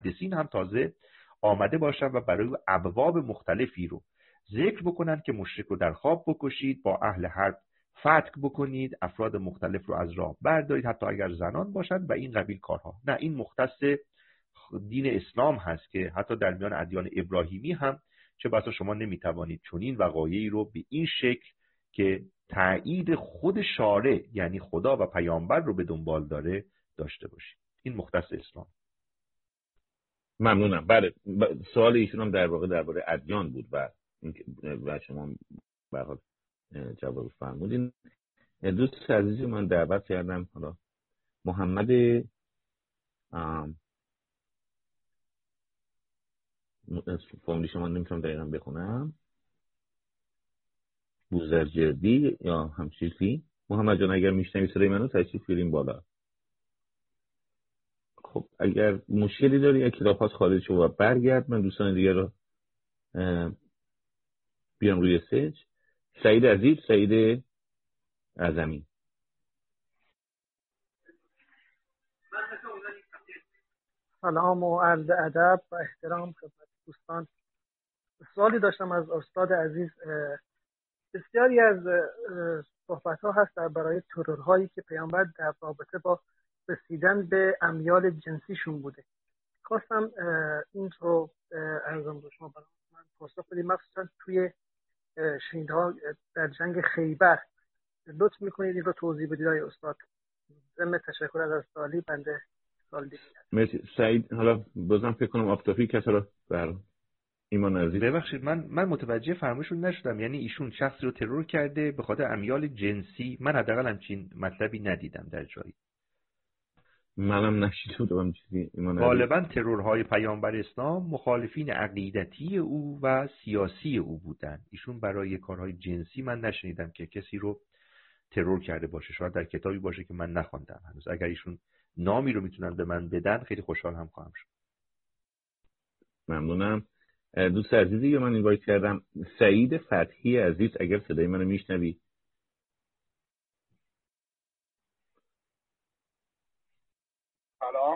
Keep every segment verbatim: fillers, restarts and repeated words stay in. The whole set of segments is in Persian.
محدثین هم تازه آمده باشن و برای ابواب مختلفی رو ذکر بکنن که مشرک رو در خواب بکشید، با اهل حرب فتک بکنید، افراد مختلف رو از راه بردارید، حتی اگر زنان باشند و این قبیل کارها. نه، این مختص دین اسلام هست که حتی در میان ادیان ابراهیمی هم چه بسا شما نمیتوانید چنین وقایعی رو به این شکل که تایید خود شارع یعنی خدا و پیامبر رو به دنبال داره داشته باشید. این مختص اسلام. ممنونم. بله، سوال ایشون هم در واقع درباره ادیان بود و و شما به هر حال جواب فرمودین. دوست عزیزی من دعوت کردم، حالا محمد فامیلی شما نمیتونم دقیقا بخونم، بوزرجردی یا همچیزی. محمد جان اگر میشنوی صدای منو تشریف بیارین بالا. خب اگر مشکلی داری یا کلاپاس خارج شو و برگرد، من دوستان دیگه رو بیام روی سیج. سعید عزیز، سعید اعظمی. سلام و عرض ادب و احترام خدمت دوستان. سوالی داشتم از استاد عزیز. بسیاری از صحبت‌ها هست در برای ترورهایی که پیامبر در رابطه با رسیدن به امیال جنسیشون بوده. خواستم این رو عرضم به شما برام من پاسخ بدید، مخصوصا توی شهیدها در جنگ خیبر. لطف میکنید این رو توضیح بدید آقای استاد. ضمن تشکر از سوالی بنده سوال دیگه. مرسی سعید. حالا بازم فکر کنم آفتابی کسا رو بر ایمان عزیز. ببخشید من من متوجه فرمایشون نشدم. یعنی ایشون شخصی رو ترور کرده به خاطر امیال جنسی؟ من حداقل همچین مطلبی ندیدم در جایی. منم نشیده بودم چیزی. ایمان عزیز غالبا ترورهای پیامبر اسلام مخالفین عقیدتی او و سیاسی او بودن. ایشون برای کارهای جنسی من نشنیدم که کسی رو ترور کرده باشه. شاید در کتابی باشه که من نخوندم هنوز. اگر ایشون نامی رو میتونن به من بدن خیلی خوشحال هم خواهم شد. ممنونم. دوست عزیزی که من اینوایت کردم، سعید فتحی عزیز، اگر صدای منو میشنوی. سلام.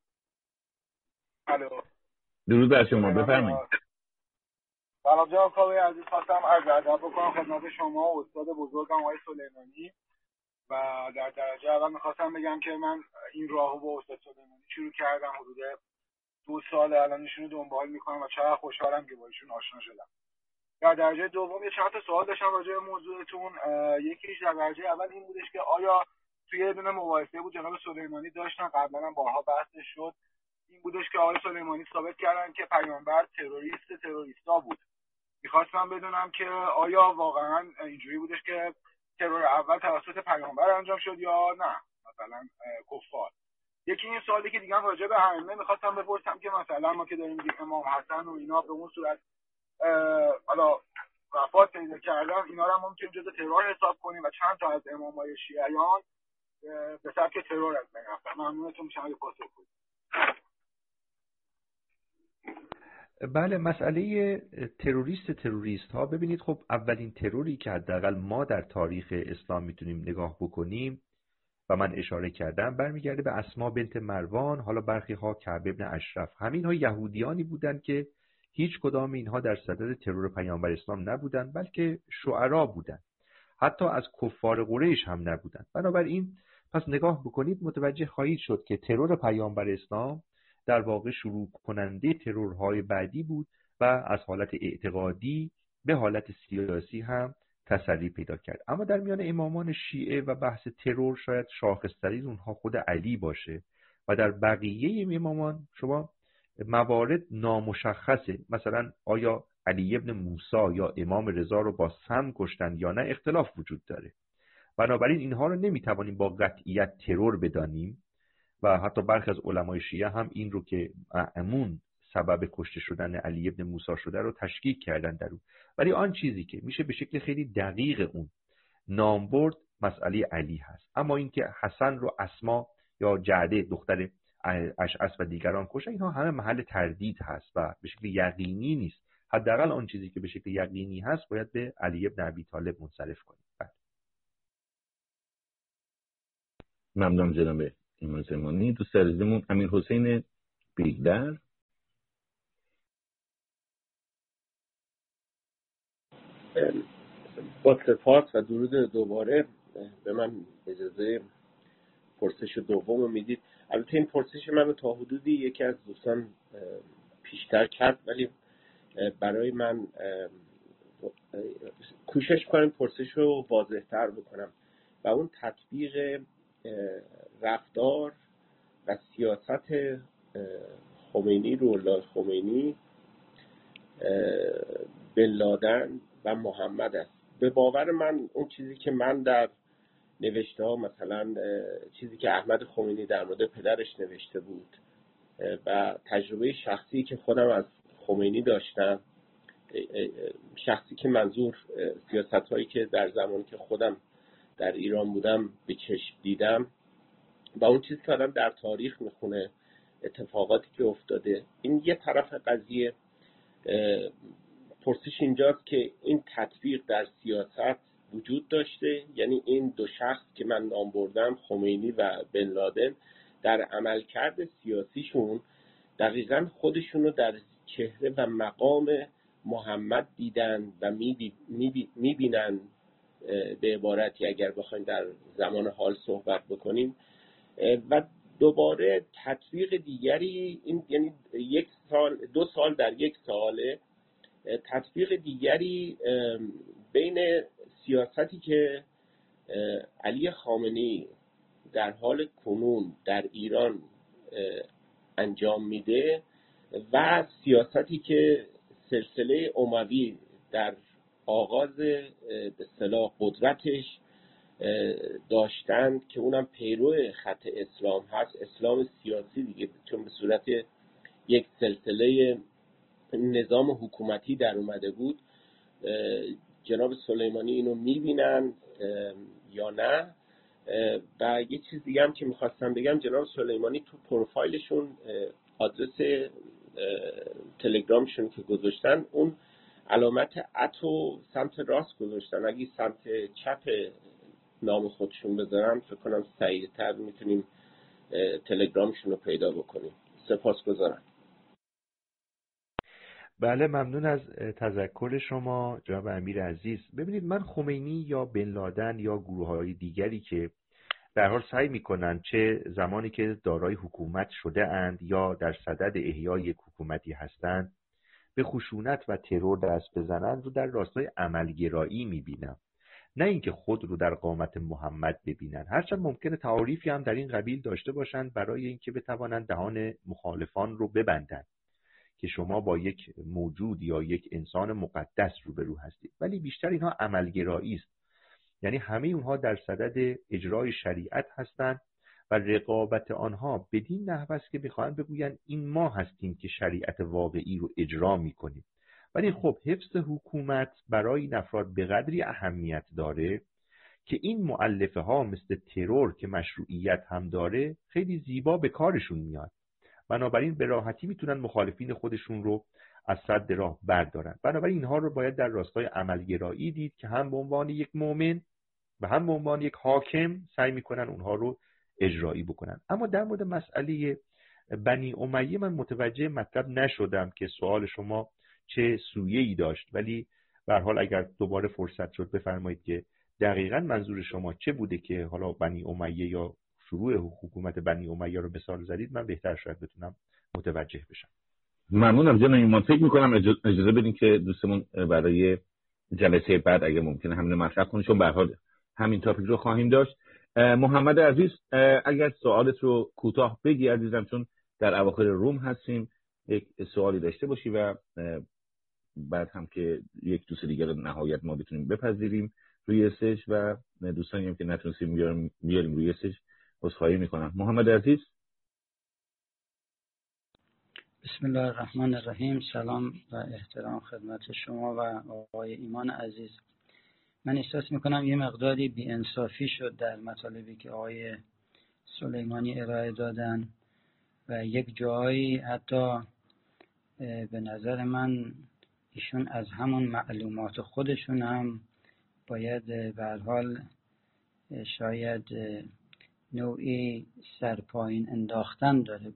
الو. درود بر شما، بفرمایید. سلام جناب کاوه عزیز، خواستم عرض ادب بکنم خدمت شما و استاد بزرگم آقای سلیمانی و در درجه اول میخواستم بگم که من این راهو با استاد سلیمانی شروع کردم، حدود دو سال الان ایشونو دنبال میکنم و چقدر خوشحالم که با ایشون آشنا شدم. در درجه دوم یه چند تا سوال داشتم راجع به موضوعتون. یکیش در درجه اول این بودش که آیا توی یه دونه مباحثه بود جناب سلیمانی داشتن، قبلا هم بارها بحث شد، این بودش که آقای سلیمانی ثابت کردن که پیامبر تروریست تروریستا بود. میخواستم بدونم که آیا واقعا اینجوری بودش که ترور اول توسط پیامبر انجام شد یا نه مثلا کفار. یکی این سوالی که دیگه راجع به ائمه میخواستم بپرسم که مثلا ما که داریم میگیم امام حسن و اینا به اون صورت حالا وفات پیدا کردن، اینا رو هم ممکن جزء ترور حساب کنیم و چند تا از امامای شیعیان به سبک ترور از بین رفتن. ممنونتون میشم اگه پاسخ بدید. بله، مسئله تروریست تروریست ها، ببینید خب اولین تروری که حداقل ما در تاریخ اسلام میتونیم نگاه بکنیم و من اشاره کردم برمیگرده به اسما بنت مروان، حالا برخی ها کعب ابن اشرف. همین ها یهودیانی بودند که هیچ کدام اینها در صدد ترور پیامبر اسلام نبودند، بلکه شعرا بودند، حتی از کفار قریش هم نبودند. بنابراین پس نگاه بکنید متوجه خواهید شد که ترور پیامبر اسلام در واقع شروع کننده ترورهای بعدی بود و از حالت اعتقادی به حالت سیاسی هم تسری پیدا کرد. اما در میان امامان شیعه و بحث ترور شاید شاخص‌ترین اونها خود علی باشه و در بقیه امامان شما موارد نامشخصه. مثلا آیا علی ابن موسی یا امام رضا رو با سم کشتن یا نه اختلاف وجود داره. بنابراین اینها رو نمیتوانیم با قطعیت ترور بدانیم و حتی برخی از علمای شیعه هم این رو که مأمون سبب کشته شدن علی ابن موسی شده رو تشکیک کردن در اون. ولی آن چیزی که میشه به شکل خیلی دقیق اون نام برد مسئله علی هست. اما اینکه حسن رو اسما یا جعده دختر اشعث و دیگران کشتن، اینها همه محل تردید هست و به شکل یقینی نیست. حداقل آن چیزی که به شکل یقینی هست باید به علی ابن ابی طالب منصرف کنیم. ممنون جناب ایمان زمانی. دوست عزیزمون امیر حسین بیگدر با سپاس و درود دوباره به من اجازه پرسش دوم رو میدید. البته این پرسش من تا حدودی یکی از دوستان پیشتر کرد، ولی برای من کوشش کنم پرسش رو واضح‌تر بکنم و اون تطبیق رفتار و سیاست خمینی، روح‌الله خمینی، بن لادن و محمد است. به باور من اون چیزی که من در نوشته ها، مثلا چیزی که احمد خمینی در مورد پدرش نوشته بود و تجربه شخصی که خودم از خمینی داشتم، شخصی که منظور سیاست هایی که در زمانی که خودم در ایران بودم به چشم دیدم و اون چیزی که آدم در تاریخ میخونه، اتفاقاتی که افتاده، این یه طرف قضیه. پرسش اینجاست که این تطبیق در سیاست وجود داشته، یعنی این دو شخص که من نام بردم، خمینی و بن لادن، در عملکرد سیاسیشون دقیقاً خودشونو در چهره و مقام محمد دیدن و میبینن. به عبارتی اگر بخوایم در زمان حال صحبت بکنیم، و دوباره تطبیق دیگری، این یعنی یک سال دو سال در یک ساله، تطبیق دیگری بین سیاستی که علی خامنه‌ای در حال کنون در ایران انجام میده و سیاستی که سلسله اموی در آغاز به اصطلاح قدرتش داشتند، که اونم پیرو خط اسلام هست، اسلام سیاسی دیگه، چون به صورت یک سلسله نظام حکومتی در اومده بود. جناب سلیمانی اینو میبینن یا نه؟ و یه چیز دیگه هم که میخواستم بگم، جناب سلیمانی تو پروفایلشون آدرس تلگرامشون که گذاشتن، اون علامت اتو سمت راست گذاشتن. اگه سمت چپ نام خودشون بذارن فکر کنم سریع‌تر میتونیم تلگرامشون رو پیدا بکنیم. سپاسگزارم. بله، ممنون از تذکر شما جناب امیر عزیز. ببینید، من خمینی یا بن لادن یا گروه‌های دیگری که در حال سعی میکنن چه زمانی که دارای حکومت شده اند یا در صدد احیای یک حکومتی هستند به خشونت و ترور دست بزنند رو در راستای عملگرایی میبینم، نه اینکه خود رو در قامت محمد ببینن. هرچند ممکنه تعاریفی هم در این قبیل داشته باشند برای اینکه بتوانند دهان مخالفان رو ببندند که شما با یک موجود یا یک انسان مقدس روبرو هستید، ولی بیشتر اینها عملگرایی است. یعنی همه اونها در صدد اجرای شریعت هستند و رقابت آنها بدین نحو است که میخواهند بگویند این ما هستیم که شریعت واقعی رو اجرا میکنیم. ولی خب حفظ حکومت برای این افراد به قدری اهمیت داره که این مؤلفه ها مثل ترور که مشروعیت هم داره خیلی زیبا به کارشون میاد. بنابراین به راحتی میتونن مخالفین خودشون رو از سد راه بردارن. بنابراین اینها رو باید در راستای عملگرایی دید که هم به عنوان یک مؤمن و هم به عنوان یک حاکم سعی میکنن اونها رو اجرایی بکنن. اما در مورد مسئله بنی امیه من متوجه مطلب نشدم که سوال شما چه سویه‌ای داشت، ولی به هر حال اگر دوباره فرصت شد بفرمایید که دقیقاً منظور شما چه بوده که حالا بنی امیه یا شروع حکومت بنی امیه رو مثال زدید، من بهتر شاید بتونم متوجه بشم. ممنونم جناب ایمان. فکر می‌کنم اجازه بدین که دوستمون برای جلسه بعد اگه ممکنه همین مطرح کنه، چون به هر حال همین تاپیک رو خواهیم داشت. محمد عزیز، اگر سوالت رو کوتاه بگی عزیزم، چون در اواخر روم هستیم، یک سوالی داشته باشی و بعد هم که یک دوست دیگر رو نهایت ما بتونیم بپذیریم روی استیج و دوستانی هم که نتونستیم بیاریم بیاریم روی استیج عذرخواهی میکنم. محمد عزیز. بسم الله الرحمن الرحیم. سلام و احترام خدمت شما و آقای ایمان عزیز. من احساس میکنم یه مقداری بی‌انصافی شد در مطالبی که آقای سلیمانی ارائه دادن و یک جایی حتی به نظر من ایشون از همون معلومات خودشون هم باید به هر حال شاید نوعی سرپایین انداختن داره.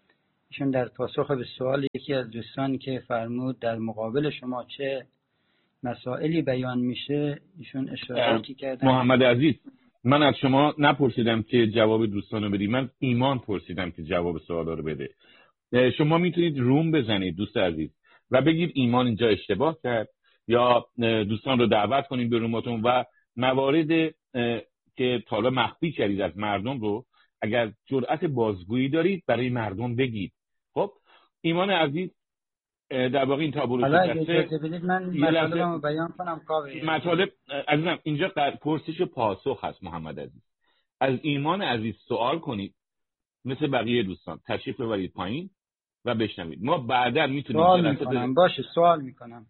ایشون در پاسخ به سوال یکی از دوستان که فرمود در مقابل شما چه مسائلی بیان میشه ایشون اشاراتی کردن. محمد عزیز، من از شما نپرسیدم که جواب دوستان رو بدی، من ایمان پرسیدم که جواب سوالا رو بده. شما میتونید روم بزنید دوست عزیز و بگید ایمان اینجا اشتباه کرد، یا دوستان رو دعوت کنید به روماتون و موارد که تا حالا مخفی کردید از مردم رو اگر جرأت بازگویی دارید برای مردم بگید. خب ایمان عزیز در واقع این تابلو حالا اگه اجازه بدید من مطالبمو بیان کنم. کاوه مطالب عزیزم اینجا پرسش و پاسخ هست. محمد عزیز از ایمان عزیز سوال کنید، مثل بقیه دوستان تشریف ببرید پایین و بشنوید. ما بعدا میتونیم سوال میکنم. باشه سوال میکنم.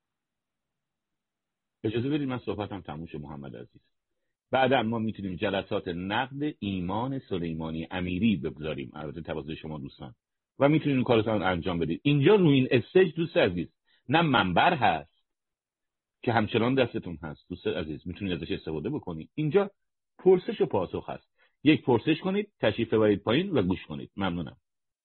اجازه بدید من صحبتم تموم شه محمد عزیز. بعدا ما میتونیم جلسات نقد ایمان سلیمانی امیری بگذاریم، البته توسط شما دوستان، و میتونید این کارتون انجام بدید. اینجا روی این استیج دوست عزیز نه منبر هست که همچنان دستتون هست دوست عزیز، میتونید ازش استفاده بکنید. اینجا پرسش و پاسخ هست. یک پرسش کنید، تشریف ببرید پایین و گوش کنید. ممنونم.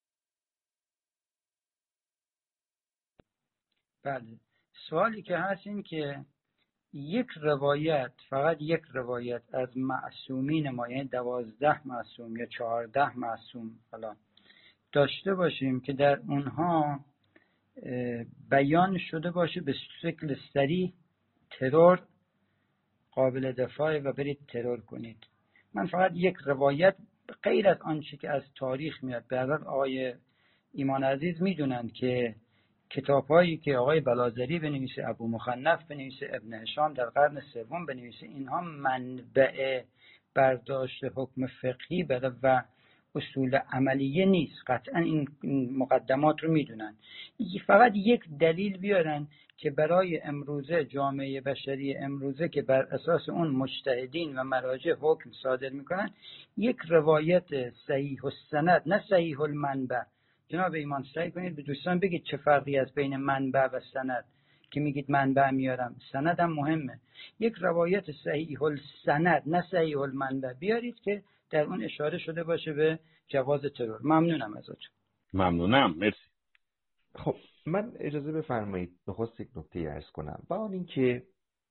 بله، سوالی که هست این که یک روایت، فقط یک روایت از معصومین ما، یعنی دوازده معصوم یا چهارده معصوم حالا داشته باشیم که در اونها بیان شده باشه به شکل صریح ترور قابل دفاع و برید ترور کنید. من فقط یک روایت غیر از آنچه که از تاریخ میاد، به هر حال آقای ایمان عزیز میدونند که کتاب‌هایی که آقای بلازری بنویسه، ابو مخنف بنویسه، ابن هشام در قرن سوم بنویسه، اینها منبع برداشت حکم فقهی و اصول عملیه نیست. قطعا این مقدمات رو میدونن. فقط یک دلیل بیارن که برای امروزه جامعه بشری امروزه که بر اساس اون مجتهدین و مراجع حکم صادر میکنن، یک روایت صحیح السند نه صحیح المنبع. جناب ایمان سعی کنید به دوستان بگید چه فرقی است بین منبع و سند که میگید منبع میارم، سند هم مهمه. یک روایت صحیح السند نه صحیح المنبع بیارید که در اون اشاره شده باشه به جواز ترور. ممنونم ازتون. ممنونم، مرسی. خب من اجازه بفرمایید نخست یک نکته عرض کنم، با آن اینکه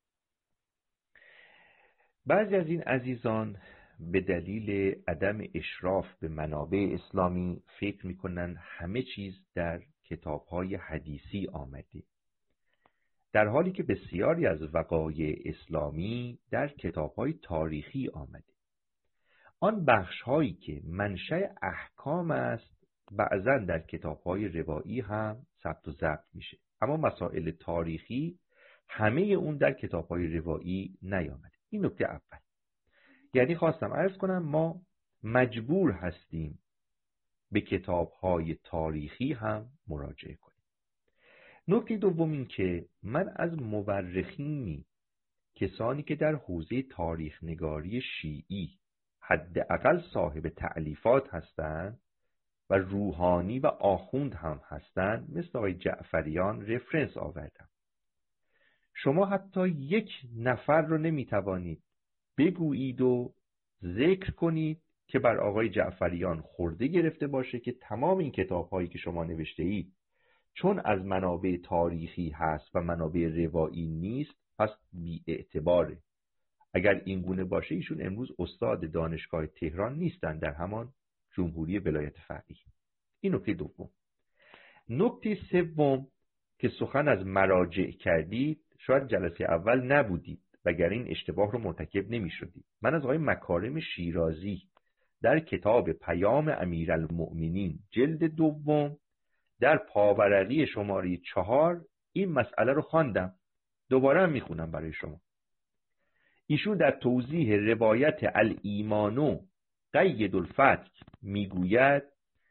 بعضی از این عزیزان به دلیل عدم اشراف به منابع اسلامی فکر میکنن همه چیز در کتاب‌های حدیثی آمده، در حالی که بسیاری از وقایع اسلامی در کتاب‌های تاریخی آمده. آن بخش‌هایی که منشأ احکام است بعضاً در کتاب‌های روایی هم ثبت و ضبط میشه، اما مسائل تاریخی همه اون در کتاب‌های روایی نیامده. این نکته اول. یعنی خواستم عرض کنم ما مجبور هستیم به کتاب‌های تاریخی هم مراجعه کنیم. نکته دوم این که من از مورخینی، کسانی که در حوزه تاریخ نگاری شیعی حداقل صاحب تألیفات هستند و روحانی و آخوند هم هستند، مثل آقای جعفریان رفرنس آوردم. شما حتی یک نفر رو نمیتوانید بگویید و ذکر کنید که بر آقای جعفریان خورده گرفته باشه که تمام این کتاب‌هایی که شما نوشته اید چون از منابع تاریخی هست و منابع روایی نیست پس بی اعتباره. اگر این گونه باشه ایشون امروز استاد دانشگاه تهران نیستن، در همان جمهوری ولایت فقیه. این نکته دوم. نکته سوم که سخن از مراجع کردید، شاید جلسه اول نبودید وگر این اشتباه رو مرتکب نمی شدید. من از آقای مکارم شیرازی در کتاب پیام امیرالمؤمنین جلد دوم در پاورقی شماره چهار این مسئله رو خواندم، دوباره هم میخونم برای شما. ایشون در توضیح روایت الایمانو قید الفتح میگوید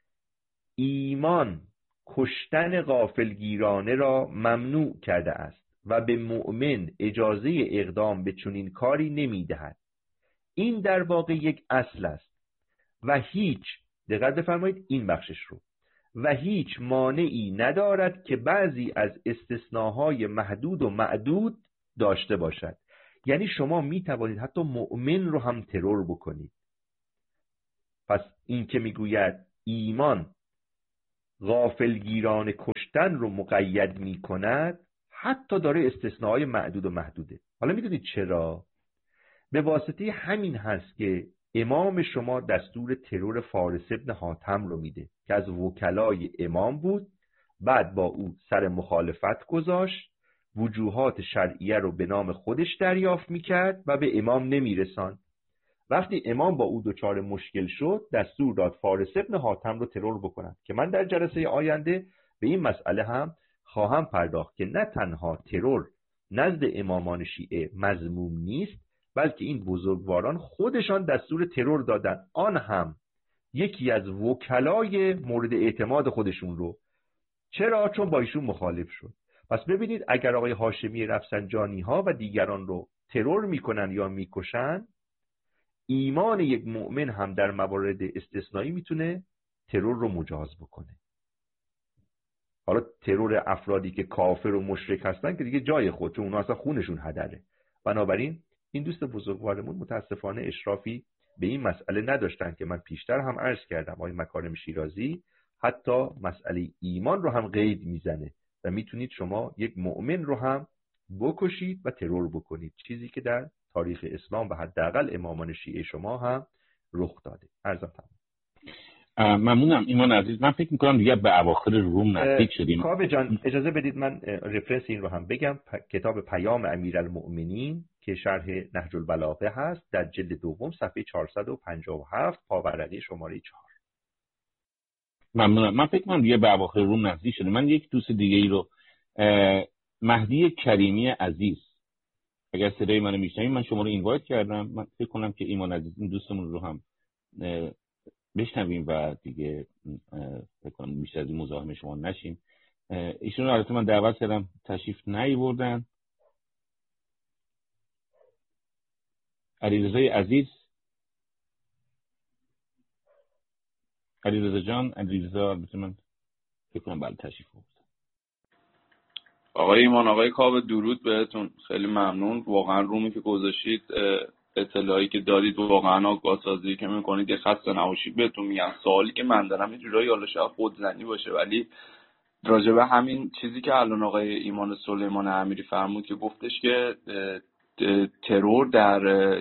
ایمان کشتن غافلگیرانه را ممنوع کرده است و به مؤمن اجازه اقدام به چنین کاری نمیدهد. این در واقع یک اصل است و هیچ، دقت بفرمایید این بخشش رو، و هیچ مانعی ندارد که بعضی از استثناهای محدود و معدود داشته باشد. یعنی شما می توانید حتی مؤمن رو هم ترور بکنید. پس این که میگوید ایمان غافلگیران کشتن رو مقید می کند، حتی داره استثناءهای معدود و محدوده. حالا میدونید چرا؟ به واسطه همین هست که امام شما دستور ترور فارس ابن حاتم رو میده که از وکلای امام بود، بعد با او سر مخالفت گذاشت، وجوهات شرعیه رو به نام خودش دریافت میکرد و به امام نمیرساند. وقتی امام با او دچار مشکل شد، دستور داد فارس ابن حاتم رو ترور بکنن که من در جلسه آینده به این مسئله هم خواهم پرداخت که نه تنها ترور نزد امامان شیعه مذموم نیست، بلکه این بزرگواران خودشان دستور ترور دادن، آن هم یکی از وکلای مورد اعتماد خودشون رو. چرا؟ چون با ایشون مخالف شد. پس ببینید اگر آقای هاشمی رفسنجانی ها و دیگران رو ترور میکنن یا میکشن، ایمان یک مؤمن هم در موارد استثنایی میتونه ترور رو مجاز بکنه. حالا ترور افرادی که کافر و مشرک هستن که دیگه جای خود، چون اونا اصلا خونشون هدره. بنابراین این دوست بزرگوارمون متاسفانه اشرافی به این مسئله نداشتن که من پیشتر هم عرض کردم. آقای مکارم شیرازی حتی مسئله ایمان رو هم قید میزنه و میتونید شما یک مؤمن رو هم بکشید و ترور بکنید، چیزی که در تاریخ اسلام و حداقل امامان شیعه شما هم رخ داده. عرضم تمام. ممنونم ایمان عزیز. من فکر میکنم دیگه به اواخر روم نزدیک شدیم. کاوه جان اجازه بدید من رفرنس این رو هم بگم. کتاب پیام امیرالمؤمنین که شرح نهج البلاغه هست، در جلد دوم صفحه چهارصد و پنجاه و هفت پاورقی شماره چهار. ممنونم. من فکر کنم دیگه به اواخر روم نزدیک شدیم. من یک دوست دیگه ای رو، مهدی کریمی عزیز، اگر صدای منو میشنوید، من شما رو اینوایت کردم. من فکر کنم که ایمان عزیز این دوستمون رو هم بشنویم و دیگه فکر کنم بیشتر از این مزاحم شما نشیم. ایشون رو البته من دعوت کردم تشریف نیاوردن. علیرضا عزیز، علیرضا جان، علیرضا البته من فکر کنم بله تشریف آورد. آقای ایمان، آقای کاوه، درود بهتون. خیلی ممنون واقعا رومی که گذاشتید، اطلاعی که دادید، واقعا آگاه سازی که میکنید. یه خسته نباشید بهتون میگم. سوالی که من دارم یه جورایی حالا شاید خودزنی باشه، ولی راجع به همین چیزی که الان آقای ایمان سلیمان امیری فرمود که گفتش که ترور در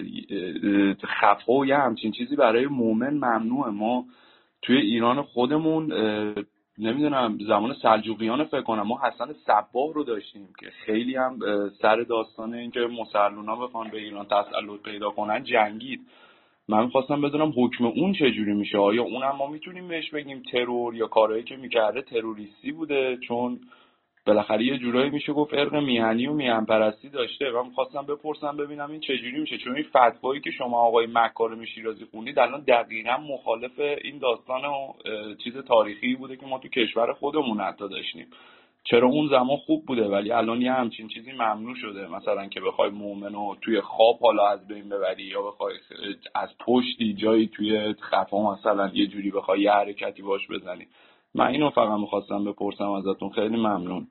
خفا و یه همچین چیزی برای مومن ممنوعه. ما توی ایران خودمون نمیدونم زمان سلجوقیان فکر کنم ما حسن صباح رو داشتیم که خیلی هم سر داستان این که مسلمونا بخوان به ایران تسلط پیدا کنن جنگید. من خواستم بدونم حکم اون چجوری میشه. آیا اونم ما میتونیم بهش بگیم ترور، یا کارهایی که میکرده تروریستی بوده؟ چون بالاخره یه جورایی میشه گفت ارق میهنی و میهن پرستی داشته. من خواستم بپرسم ببینم این چجوری میشه، چون این فتوایی که شما آقای مکارم شیرازی خوندید الان دقیقاً مخالف این داستان و چیز تاریخی بوده که ما تو کشور خودمون حتی داشتیم. چرا اون زمان خوب بوده ولی الان یه همچین چیزی ممنوع شده؟ مثلا که بخوای مومنو توی خواب حالا از بین ببری، یا بخوای از پشتی جایی توی خفا مثلا یه جوری بخوای یه حرکتی باش بزنی. من اینو فقط می‌خواستم بپرسم ازتون. خیلی ممنون.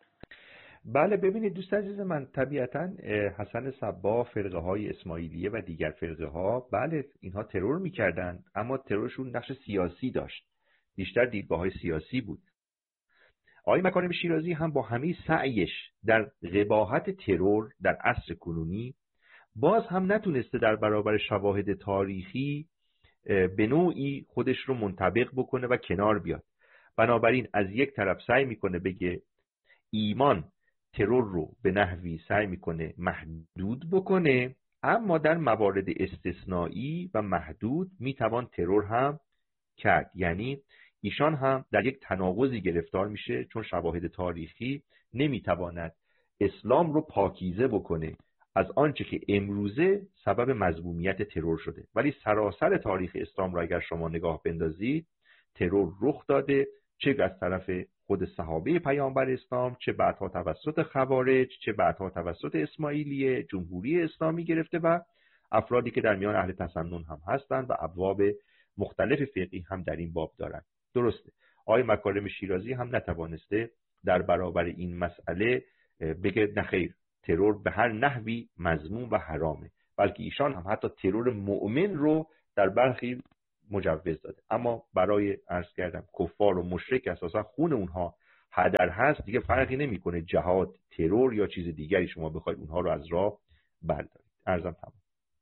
بله ببینید دوست عزیز من، طبیعتاً حسن صباح، فرقه های اسماعیلیه و دیگر فرقه ها، بله اینها ترور میکردن، اما ترورشون نقش سیاسی داشت، بیشتر دیدگاه های سیاسی بود. آقای مکارم شیرازی هم با همه سعیش در قباحت ترور در عصر کنونی باز هم نتونسته در برابر شواهد تاریخی به نوعی خودش رو منطبق بکنه و کنار بیاد. بنابراین از یک طرف سعی میکنه بگه ایمان ترور رو به نحوی سعی میکنه محدود بکنه، اما در موارد استثنایی و محدود میتوان ترور هم کرد. یعنی ایشان هم در یک تناقضی گرفتار میشه، چون شواهد تاریخی نمیتواند اسلام رو پاکیزه بکنه از آنچه که امروزه سبب مذمومیت ترور شده. ولی سراسر تاریخ اسلام را اگر شما نگاه بندازید، ترور رخ داده، چه از طرف خود صحابه پیامبر اسلام، چه بعدها توسط خوارج، چه بعدها توسط اسماعیلیه، جمهوری اسلامی گرفته و افرادی که در میان اهل تسنن هم هستند و ابواب مختلف فقهی هم در این باب دارند. درسته آقای مکارم شیرازی هم نتوانسته در برابر این مسئله بگه نخیر ترور به هر نحوی مذموم و حرامه، بلکه ایشان هم حتی ترور مؤمن رو در برخی مجوز داده. اما برای عرض کردم کفار و مشرک اساسا خون اونها هدر هست دیگه فرقی نمیکنه جهاد، ترور یا چیز دیگری شما بخواید اونها رو از راه بردارید. عرضم تمام.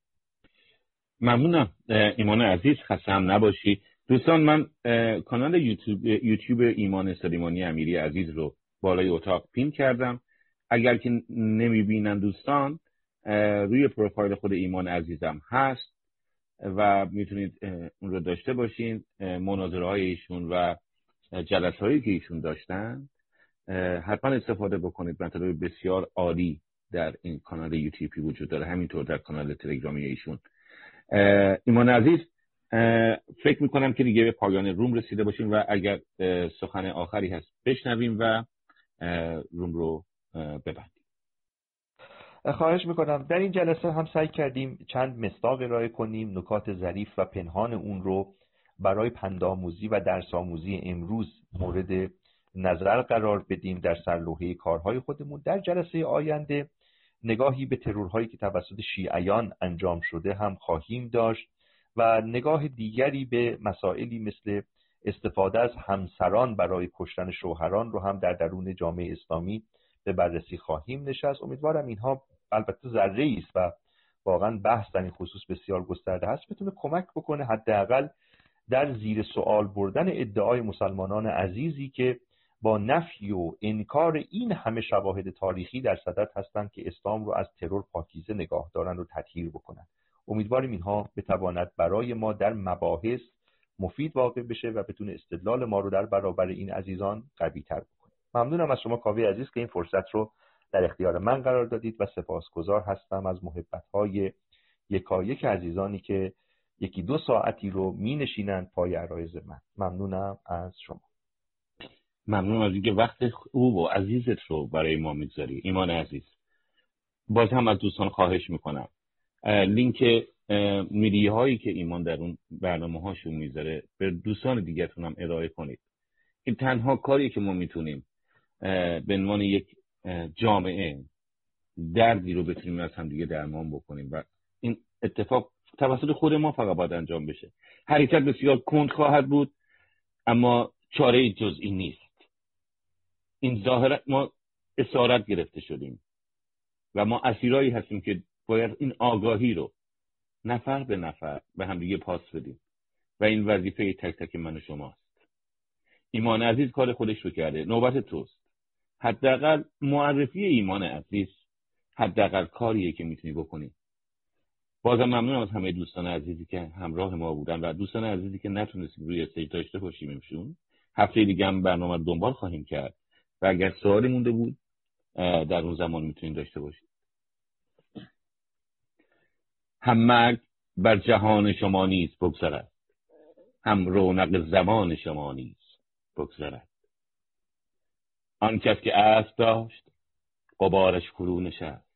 ممنونم ایمان عزیز، خسته هم نباشی. دوستان من کانال یوتیوب یوتیوب ایمان سلیمانی امیری عزیز رو بالای اتاق پین کردم. اگر که نمیبینن دوستان، روی پروفایل خود ایمان عزیزم هست و میتونید اون رو داشته باشین. مناظره های ایشون و جلسه هایی که ایشون داشتن حتما استفاده بکنید. مطالب بسیار عالی در این کانال یوتیوبی وجود داره، همینطور در کانال تلگرامی ایشون. ایمان عزیز، فکر میکنم که دیگه به پایان روم رسیده باشیم و اگر سخن آخری هست بشنویم و روم رو ببندیم. خواهش میکنم. در این جلسه هم سعی کردیم چند مصداق ارائه کنیم، نکات ظریف و پنهان اون رو برای پندآموزی و درس آموزی امروز مورد نظر قرار بدیم در سرلوحه کارهای خودمون. در جلسه آینده نگاهی به ترورهایی که توسط شیعیان انجام شده هم خواهیم داشت و نگاه دیگری به مسائلی مثل استفاده از همسران برای کشتن شوهران رو هم در درون جامعه اسلامی به بررسی خواهیم نشست. امیدوارم اینها، البته ذره‌ای است و واقعا بحث در این خصوص بسیار گسترده هست، بتونه کمک بکنه حداقل در زیر سوال بردن ادعای مسلمانان عزیزی که با نفی و انکار این همه شواهد تاریخی در صدد هستند که اسلام رو از ترور پاکیزه نگاه دارن و تطهیر بکنن. امیدواریم اینها بتواند برای ما در مباحث مفید واقع بشه و بتونه استدلال ما رو در برابر این عزیزان قوی تر بکنه. ممنونم از شما کاوه عزیز که این فرصت رو در اختیار من قرار دادید و سپاسگزار هستم از محبت‌های یکایک عزیزانی که یکی دو ساعتی رو می نشینند پای عرایض من. ممنونم از شما. ممنون از اینکه وقت خوب و عزیزت رو برای ما میگذاری ایمان عزیز. باز هم از دوستان خواهش میکنم لینک میدیه هایی که ایمان در اون برنامه هاشون میذاره به دوستان دیگرتون هم ارائه کنید. این تنها کاری که ما میتونیم به عنوان یک جامعه دردی رو بتونیم از هم دیگه درمان بکنیم و این اتفاق توسط خود ما فقط باید انجام بشه. حرکت بسیار کند خواهد بود اما چاره جز این نیست. این ظاهرا ما اسارت گرفته شدیم و ما اسیرایی هستیم که باید این آگاهی رو نفر به نفر به هم دیگه پاس بدیم و این وظیفه تک تک من و شماست. ایمان عزیز کار خودش رو کرده، نوبت توست. حداقل معرفی ایمان عزیز حداقل کاریه که میتونی بکنی. بازم ممنونم از همه دوستان عزیزی که همراه ما بودن و دوستان عزیزی که نتونستیم روی استیج داشته باشیمشون. هفته دیگه هم برنامه رو دنبال خواهیم کرد و اگر سوالی مونده بود در اون زمان میتونید داشته باشید. هم مرگ بر جهان شما نیست بگذرد، هم رونق زمان شما نیست بگذرد. آن کس که اسب داشت غبارش فرو نشست،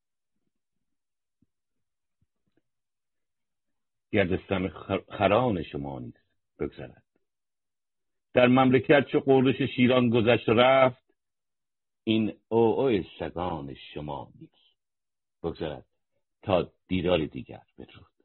گردستم خران شما نیست بگذرد. در مملکت چه قردش شیران گذشت و رفت، این او او سگان شما نیست بگذرد. تا دیدار دیگر، بدرود.